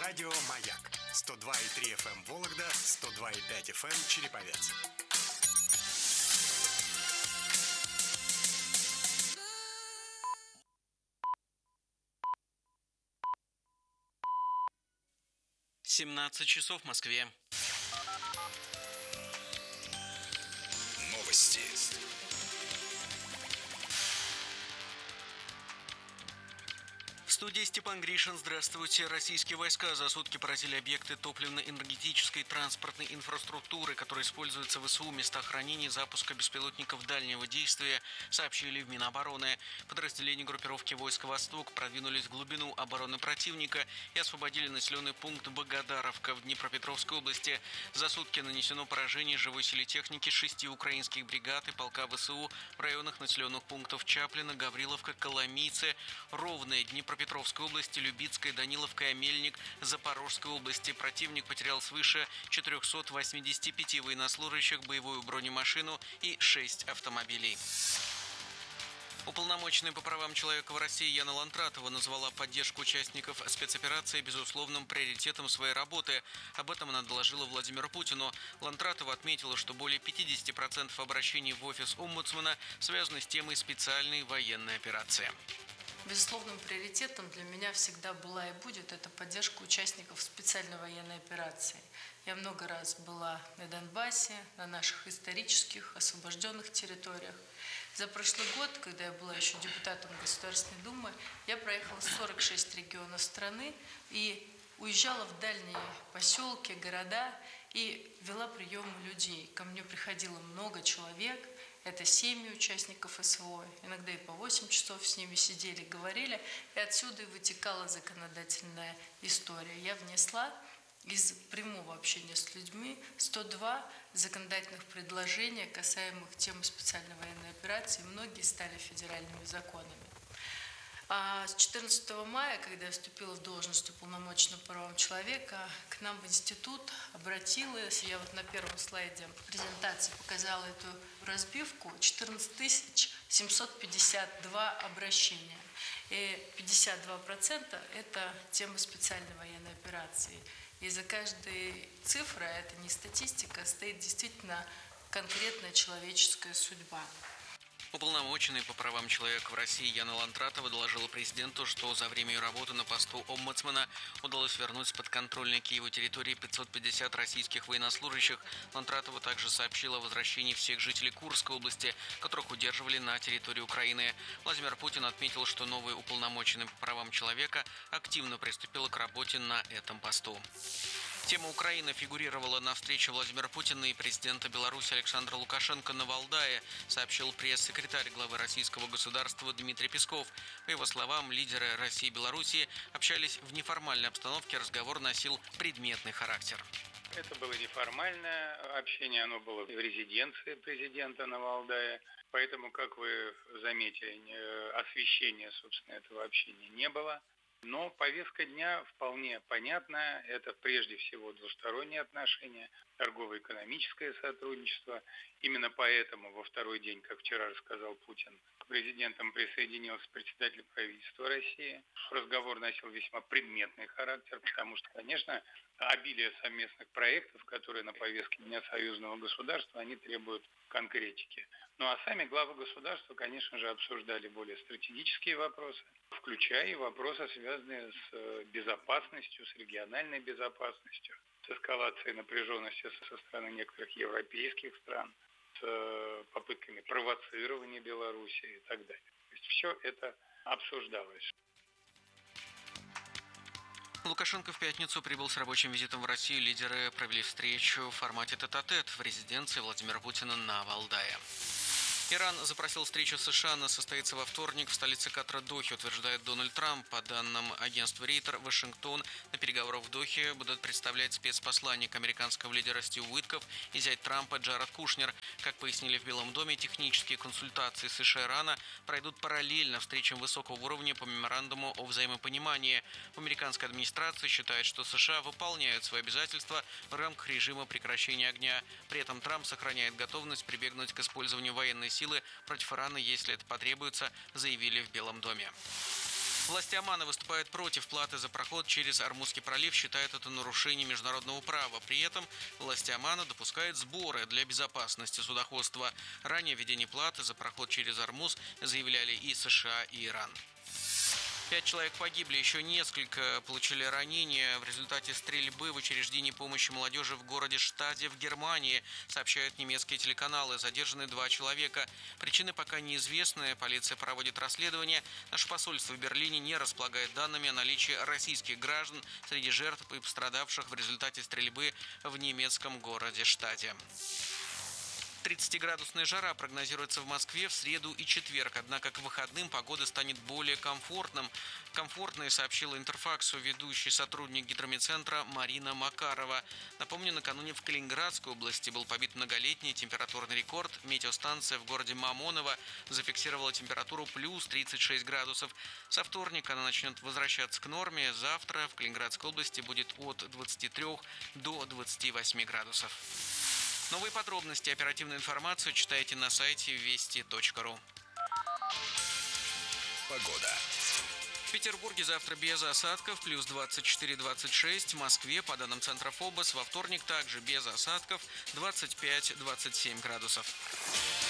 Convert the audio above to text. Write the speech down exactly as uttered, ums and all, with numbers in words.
Радио «Маяк» сто два и три эф эм Вологда, сто два и пять эф эм Череповец. семнадцать часов в Москве. Новости. В студии Степан Гришин. Здравствуйте. Российские войска за сутки поразили объекты топливно-энергетической транспортной инфраструктуры, которые используются в ВСУ, места хранения и запуска беспилотников дальнего действия, сообщили в Минобороны. Подразделения группировки войск «Восток» продвинулись в глубину обороны противника и освободили населенный пункт Богодаровка в Днепропетровской области. За сутки нанесено поражение живой силе техники шести украинских бригад и полка ВСУ в районах населенных пунктов Чаплина, Гавриловка, Коломийце, Ровное, Днепропетровская Днепропетровской области, Любицкой, Даниловка и Амельник, Запорожской области. Противник потерял свыше четырехсот восьмидесяти пяти военнослужащих, боевую бронемашину и шесть автомобилей. Уполномоченная по правам человека в России Яна Лантратова назвала поддержку участников спецоперации безусловным приоритетом своей работы. Об этом она доложила Владимиру Путину. Лантратова отметила, что более пятьдесят процентов обращений в офис омбудсмена связаны с темой специальной военной операции. Безусловным приоритетом для меня всегда была и будет это поддержка участников специальной военной операции. Я много раз была на Донбассе, на наших исторических освобожденных территориях. За прошлый год, когда я была еще депутатом Государственной Думы, я проехала сорок шесть регионов страны и уезжала в дальние поселки, города и вела приемы людей. Ко мне приходило много человек. Это семьи участников СВО, иногда и по восемь часов с ними сидели, говорили, и отсюда и вытекала законодательная история. Я внесла из прямого общения с людьми сто два законодательных предложения, касаемых темы специальной военной операции, многие стали федеральными законами. А с четырнадцатого мая, когда я вступила в должность уполномоченного по правам человека, к нам в институт обратилась, я вот на первом слайде презентации показала эту разбивку, четырнадцать тысяч семьсот пятьдесят два обращения. И пятьдесят два процента это тема специальной военной операции. И за каждой цифрой, это не статистика, стоит действительно конкретная человеческая судьба. Уполномоченный по правам человека в России Яна Лантратова доложила президенту, что за время ее работы на посту омбудсмена удалось вернуть с подконтрольной Киеву территории пятьсот пятьдесят российских военнослужащих. Лантратова также сообщила о возвращении всех жителей Курской области, которых удерживали на территории Украины. Владимир Путин отметил, что новый уполномоченный по правам человека активно приступил к работе на этом посту. Тема Украины фигурировала на встрече Владимира Путина и президента Беларуси Александра Лукашенко на Валдае, сообщил пресс-секретарь главы российского государства Дмитрий Песков. По его словам, лидеры России и Беларуси общались в неформальной обстановке, разговор носил предметный характер. Это было неформальное общение, оно было в резиденции президента на Валдае. Поэтому, как вы заметили, освещения, собственно, этого общения не было. Но повестка дня вполне понятная. Это прежде всего двусторонние отношения, торгово-экономическое сотрудничество. Именно поэтому во второй день, как вчера рассказал Путин, к президентам присоединился председатель правительства России. Разговор носил весьма предметный характер, потому что, конечно, обилие совместных проектов, которые на повестке дня союзного государства, они требуют конкретики. Ну а сами главы государства, конечно же, обсуждали более стратегические вопросы, включая и вопросы, связанные с безопасностью, с региональной безопасностью, с эскалацией напряженности со стороны некоторых европейских стран, с попытками провоцирования Беларуси и так далее. То есть все это обсуждалось. Лукашенко в пятницу прибыл с рабочим визитом в Россию. Лидеры провели встречу в формате тет-а-тет в резиденции Владимира Путина на Валдае. Иран запросил встречу США, она состоится во вторник в столице Катара Дохе, утверждает Дональд Трамп. По данным агентства Рейтер, Вашингтон на переговорах в Дохе будут представлять спецпосланник американского лидера Стив Уитков и зять Трампа Джаред Кушнер. Как пояснили в Белом доме, технические консультации США и Ирана пройдут параллельно встречам высокого уровня по меморандуму о взаимопонимании. В американской администрации считают, что США выполняют свои обязательства в рамках режима прекращения огня. При этом Трамп сохраняет готовность прибегнуть к использованию военной силы против Ирана, если это потребуется, заявили в Белом доме. Власти Омана выступают против платы за проход через Ормузский пролив, считают это нарушением международного права. При этом власти Омана допускают сборы для безопасности судоходства. Ранее введение платы за проход через Ормуз заявляли и США, и Иран. Пять человек погибли, еще несколько получили ранения в результате стрельбы в учреждении помощи молодежи в городе Штаде в Германии, сообщают немецкие телеканалы. Задержаны два человека. Причины пока неизвестны. Полиция проводит расследование. Наше посольство в Берлине не располагает данными о наличии российских граждан среди жертв и пострадавших в результате стрельбы в немецком городе Штаде. тридцатиградусная жара прогнозируется в Москве в среду и четверг, однако к выходным погода станет более комфортным. Комфортной сообщила Интерфаксу ведущий сотрудник гидромедцентра Марина Макарова. Напомню, накануне в Калининградской области был побит многолетний температурный рекорд. Метеостанция в городе Мамоново зафиксировала температуру плюс тридцать шесть градусов. Со вторника она начнет возвращаться к норме. Завтра в Калининградской области будет от двадцати трёх до двадцати восьми градусов. Новые подробности и оперативную информацию читайте на сайте вести точка ру. Погода. В Петербурге завтра без осадков, плюс двадцать четыре - двадцать шесть. В Москве, по данным Центра ФОБОС, во вторник также без осадков, двадцать пять - двадцать семь градусов.